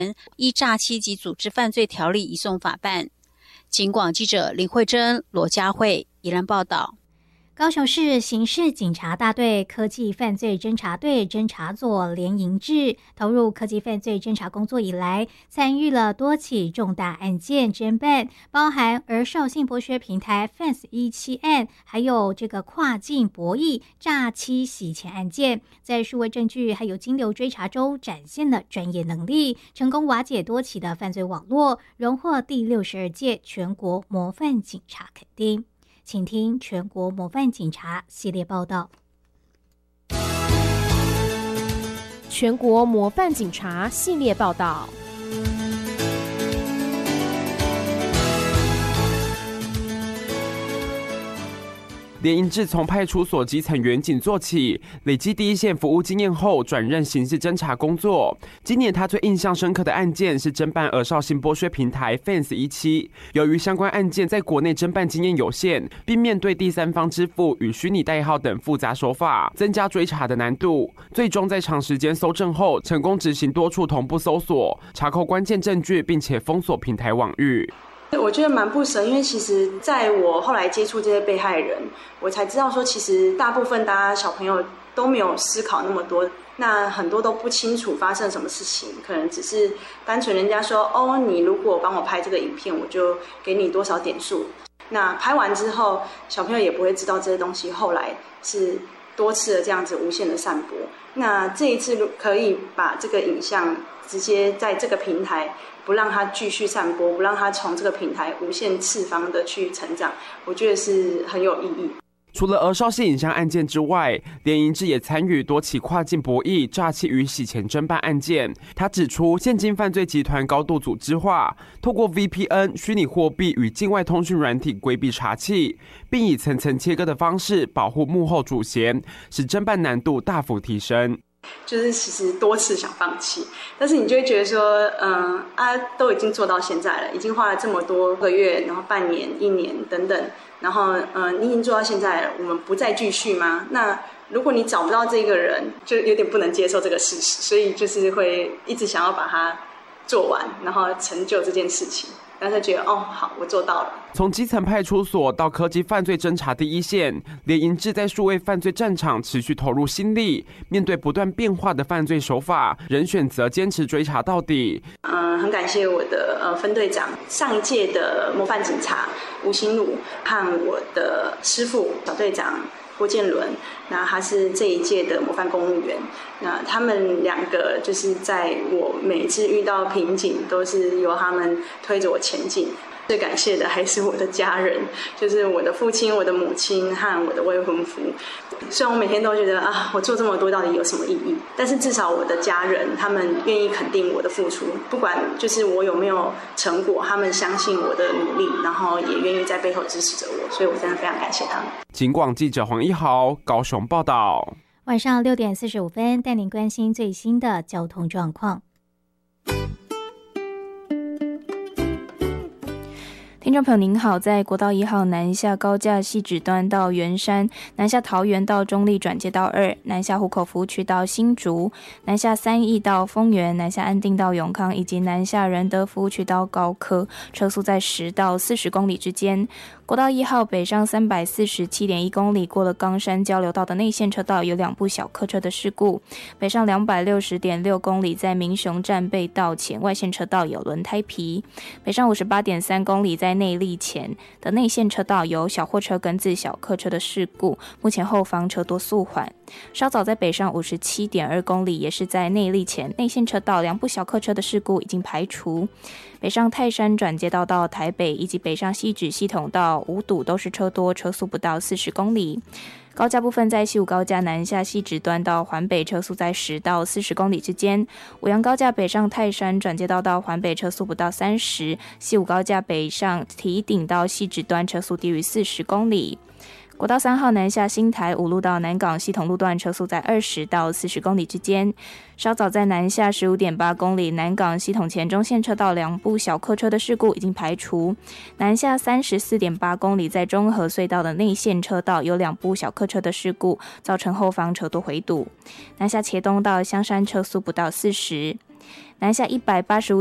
依诈欺及组织犯罪条例移送法办。警广记者林慧珍、罗佳慧宜兰报道。 高雄市刑事警察大队科技犯罪侦查队侦查组连营志投入科技犯罪侦查工作以来，参与了多起重大案件侦办，包含儿少性剥削平台 FANS17 案，还有这个跨境博弈、诈欺洗钱案件，在数位证据还有金流追查中展现了专业能力，成功瓦解多起的犯罪网络，荣获第62届全国模范警察肯定。请听全国模范警察系列报道。 全国模范警察系列报道。 连营志从派出所基层员警做起，累积第一线服务经验后，转任刑事侦查工作。今年他最印象深刻的案件是侦办儿少性剥削平台 FANS17。由于相关案件在国内侦办经验有限，并面对第三方支付与虚拟代号等复杂手法，增加追查的难度。最终在长时间搜证后，成功执行多处同步搜索，查扣关键证据，并且封锁平台网域。 我觉得蛮不舍，因为其实在我后来接触这些被害人，我才知道说，其实大部分大家小朋友都没有思考那么多，那很多都不清楚发生什么事情，可能只是单纯人家说，哦，你如果帮我拍这个影片，我就给你多少点数。那拍完之后，小朋友也不会知道这些东西后来是多次的这样子无限的散播。那这一次可以把这个影像直接在这个平台，不让它继续散播，不让它从这个平台无限次方的去成长，我觉得是很有意义。 除了儿少性影像案件之外，连营志也参与多起跨境博弈、诈欺与洗钱侦办案件。他指出，现今犯罪集团高度组织化，透过 VPN、虚拟货币与境外通讯软体规避查缉，并以层层切割的方式保护幕后主嫌，使侦办难度大幅提升。 就是其实多次想放弃，但是你就会觉得说，都已经做到现在了，已经花了这么多个月，然后半年、1年等等，然后你已经做到现在了，我们不再继续吗？那如果你找不到这个人，就有点不能接受这个事实，所以就是会一直想要把它做完，然后成就这件事情。但是觉得好，我做到了。 从基层派出所到科技犯罪侦查第一线，连营志在数位犯罪战场持续投入心力，面对不断变化的犯罪手法，仍选择坚持追查到底。 很感谢我的分队长，上一届的模范警察吴新鲁和我的师傅小队长郭建伦，那他是这一届的模范公务员。那他们两个就是在我每次遇到瓶颈，都是由他们推着我前进。最感谢的还是我的家人，就是我的父亲、我的母亲和我的未婚夫。虽然我每天都觉得我做这么多到底有什么意义，但是至少我的家人他们愿意肯定我的付出，不管就是我有没有成果，他们相信我的努力，然后也愿意在背后支持着我，所以我真的非常感谢他们。 警广记者黄一豪高雄报道。 晚上6点45分，带您关心最新的交通状况。 听众朋友您好，在国道1号南下高架汐止端到圆山，南下桃园到中立转接道2，南下湖口服务区到新竹，南下3义到丰原，南下安定到永康，以及南下仁德服务区到高科，车速在10到40公里之间。国道1号北上347.1公里，过了冈山交流道的内线车道有2部小客车的事故，北上260.6公里，在民雄站被道前外线车道有轮胎皮，北上58.3公里，在内坜前的内线车道有小货车跟自小客车的事故，目前后方车多速缓。稍早在北上57.2公里，也是在内坜前内线车道2部小客车的事故已经排除。北上泰山转接道到台北，以及北上汐止系统到五堵都是车多，车速不到40公里。高架部分在西武高架南下汐止端到环北，车速在10到40公里之间。五杨高架北上泰山转接道到环北，车速不到30。西武高架北上堤顶到汐止端，车速低于40公里。国道3号南下新台五路到南港系统路段，车速在20到40公里之间。稍早在南下15.8公里南港系统前中线车道2部小客车的事故已经排除。南下34.8公里在中和隧道的内线车道有2部小客车的事故，造成后方车多回堵。南下茄东到香山车速不到40。 南下185